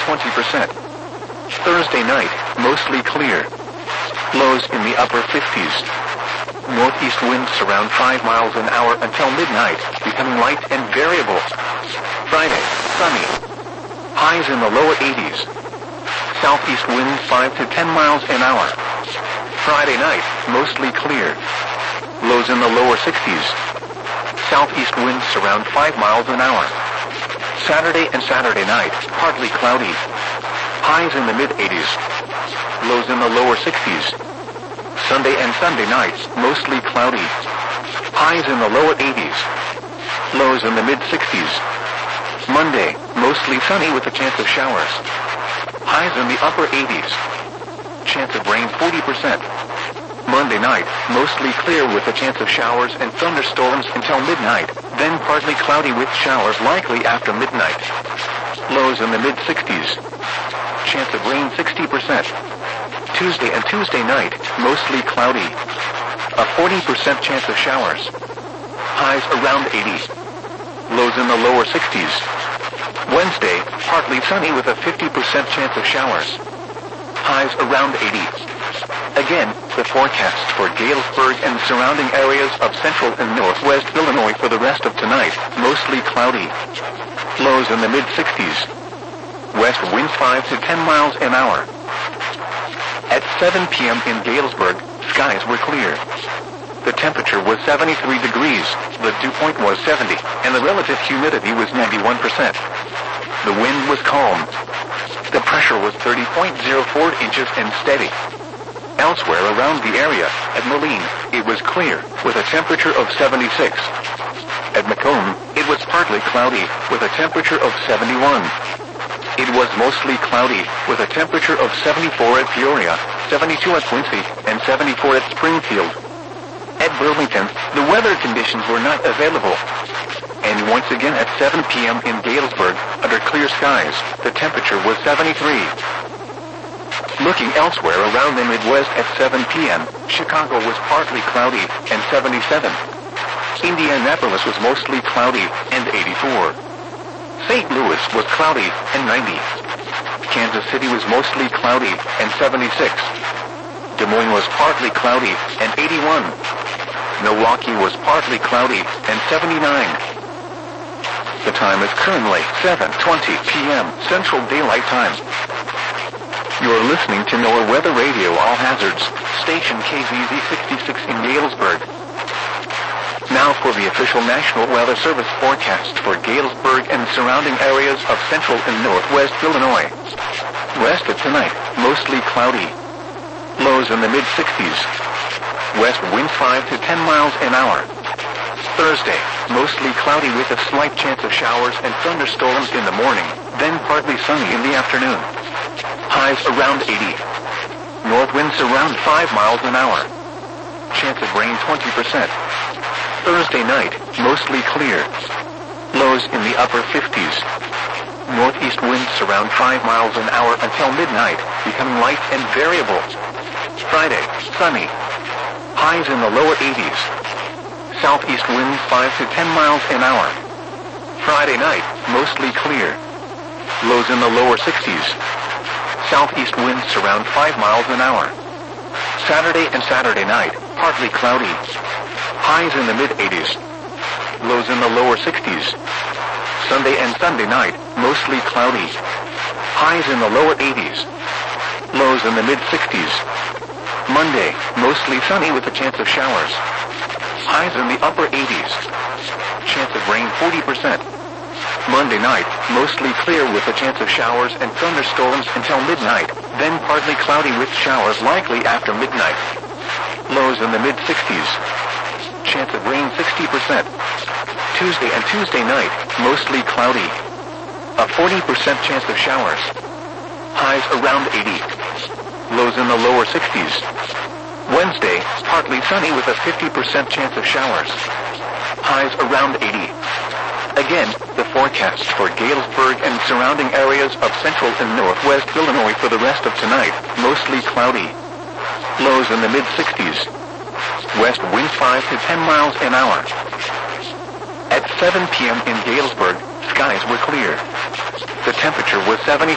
20%. Thursday night, mostly clear. Lows in the upper 50s. Northeast winds around 5 miles an hour until midnight, becoming light and variable. Friday, sunny. Highs in the lower 80s. Southeast winds 5 to 10 miles an hour. Friday night, mostly clear. Lows in the lower 60s. Southeast winds around 5 miles an hour. Saturday and Saturday night, partly cloudy. Highs in the mid-80s. Lows in the lower 60s. Sunday and Sunday nights, mostly cloudy. Highs in the lower 80s. Lows in the mid-60s. Monday, mostly sunny with a chance of showers. Highs in the upper 80s. Chance of rain 40%. Monday night, mostly clear with a chance of showers and thunderstorms until midnight, then partly cloudy with showers likely after midnight. Lows in the mid-60s. Chance of rain 60%. Tuesday and Tuesday night, mostly cloudy. A 40% chance of showers. Highs around 80. Lows in the lower 60s. Wednesday, partly sunny with a 50% chance of showers. Highs around 80. Again, the forecast for Galesburg and surrounding areas of central and northwest Illinois for the rest of tonight, mostly cloudy. Lows in the mid-60s. West winds 5 to 10 miles an hour. At 7 p.m. in Galesburg, skies were clear. The temperature was 73 degrees, the dew point was 70, and the relative humidity was 91%. The wind was calm. The pressure was 30.04 inches and steady. Elsewhere around the area, at Moline, it was clear, with a temperature of 76. At Macomb, it was partly cloudy, with a temperature of 71. It was mostly cloudy, with a temperature of 74 at Peoria, 72 at Quincy, and 74 at Springfield. At Burlington, the weather conditions were not available. And once again at 7 p.m. in Galesburg, under clear skies, the temperature was 73. Looking elsewhere around the Midwest at 7 p.m., Chicago was partly cloudy, and 77. Indianapolis was mostly cloudy, and 84. St. Louis was cloudy, and 90. Kansas City was mostly cloudy, and 76. Des Moines was partly cloudy, and 81. Milwaukee was partly cloudy, and 79. The time is currently 7:20 p.m. Central Daylight Time. You're listening to NOAA Weather Radio All Hazards, station KZZ 66 in Galesburg. Now for the official National Weather Service forecast for Galesburg and surrounding areas of central and northwest Illinois. Rest of tonight, mostly cloudy. Lows in the mid-60s. West winds 5 to 10 miles an hour. Thursday, mostly cloudy with a slight chance of showers and thunderstorms in the morning, then partly sunny in the afternoon. Highs around 80. North winds around 5 miles an hour. Chance of rain 20%. Thursday night, mostly clear. Lows in the upper 50s. Northeast winds around 5 miles an hour until midnight, becoming light and variable. Friday, sunny. Highs in the lower 80s. Southeast winds 5 to 10 miles an hour. Friday night, mostly clear. Lows in the lower 60s. Southeast winds around 5 miles an hour. Saturday and Saturday night, partly cloudy. Highs in the mid-80s. Lows in the lower 60s. Sunday and Sunday night, mostly cloudy. Highs in the lower 80s. Lows in the mid-60s. Monday, mostly sunny with a chance of showers. Highs in the upper 80s. Chance of rain 40%. Monday night, mostly clear with a chance of showers and thunderstorms until midnight, then partly cloudy with showers likely after midnight. Lows in the mid-60s. Chance of rain 60%. Tuesday and Tuesday night, mostly cloudy. A 40% chance of showers. Highs around 80. Lows in the lower 60s. Wednesday, partly sunny with a 50% chance of showers. Highs around 80. Again, the forecast for Galesburg and surrounding areas of central and northwest Illinois for the rest of tonight, mostly cloudy. Lows in the mid-60s. West winds 5 to 10 miles an hour. At 7 p.m. in Galesburg, skies were clear. The temperature was 73